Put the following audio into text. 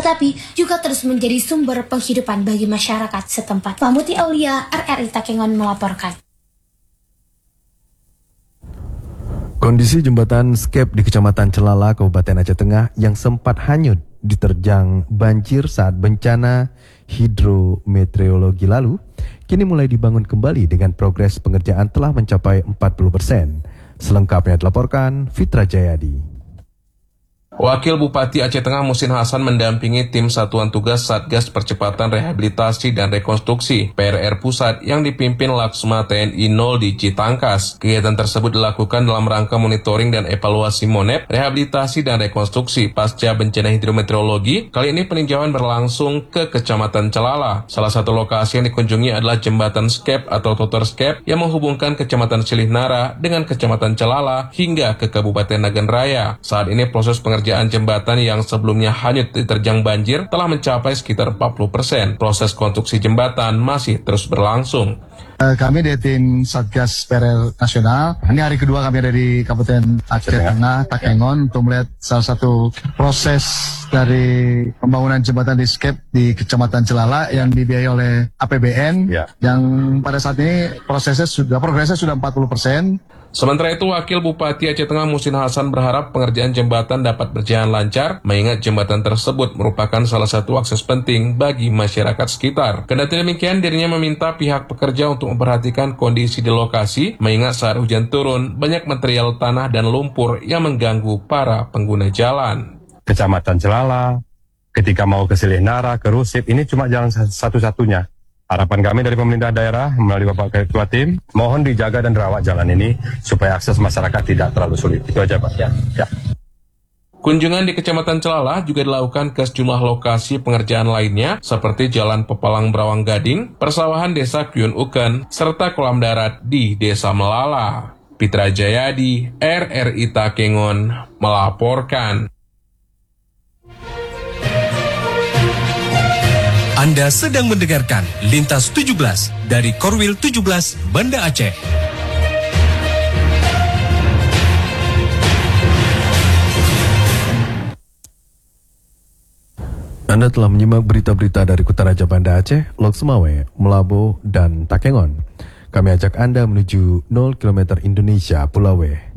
tetapi juga terus menjadi sumber penghidupan bagi masyarakat setempat. Pamuti Aulia, RRI Takengon melaporkan. Kondisi jembatan Skep di Kecamatan Celala, Kabupaten Aceh Tengah yang sempat hanyut diterjang banjir saat bencana hidrometeorologi lalu, kini mulai dibangun kembali dengan progres pengerjaan telah mencapai 40%. Selengkapnya dilaporkan Fitra Jayadi. Wakil Bupati Aceh Tengah Muhsin Hasan mendampingi tim Satuan Tugas Satgas Percepatan Rehabilitasi dan Rekonstruksi PRR Pusat yang dipimpin Laksma TNI 0 di Citangkas. Kegiatan tersebut dilakukan dalam rangka monitoring dan evaluasi MONEP, rehabilitasi dan rekonstruksi pasca bencana hidrometeorologi. Kali ini peninjauan berlangsung ke Kecamatan Celala. Salah satu lokasi yang dikunjungi adalah Jembatan Skep atau Totor Skep yang menghubungkan Kecamatan Silihnara dengan Kecamatan Celala hingga ke Kabupaten Nagan Raya. Saat ini proses pengerjaan jembatan yang sebelumnya hanyut diterjang banjir telah mencapai sekitar 40%. Proses konstruksi jembatan masih terus berlangsung. Kami dari tim Satgas PRR Nasional, ini hari kedua kami ada di Kabupaten Aceh Tengah, Takengon, untuk melihat salah satu proses dari pembangunan jembatan di Skep di Kecamatan Celala yang dibiayai oleh APBN, yang pada saat ini progresnya sudah 40%. Sementara itu, Wakil Bupati Aceh Tengah Muhsin Hasan berharap pengerjaan jembatan dapat berjalan lancar, mengingat jembatan tersebut merupakan salah satu akses penting bagi masyarakat sekitar. Kendati demikian, dirinya meminta pihak pekerja untuk memperhatikan kondisi di lokasi, mengingat saat hujan turun, banyak material tanah dan lumpur yang mengganggu para pengguna jalan. Kecamatan Celala, ketika mau ke Silihnara, ke Rusip, ini cuma jalan satu-satunya. Harapan kami dari pemerintah daerah melalui Bapak Ketua Tim, mohon dijaga dan rawat jalan ini supaya akses masyarakat tidak terlalu sulit. Itu aja Pak. Ya. Kunjungan di Kecamatan Celala juga dilakukan ke sejumlah lokasi pengerjaan lainnya seperti Jalan Pepalang Berawang Gading, persawahan Desa Kyun Uken, serta kolam darat di Desa Melala. Fitra Jayadi, RRI Takengon, melaporkan. Anda sedang mendengarkan Lintas 17 dari Korwil 17 Banda Aceh. Anda telah menyimak berita-berita dari Kutaraja Banda Aceh, Lok Semawe, Melabo, dan Takengon. Kami ajak Anda menuju 0 km Indonesia Pulau W.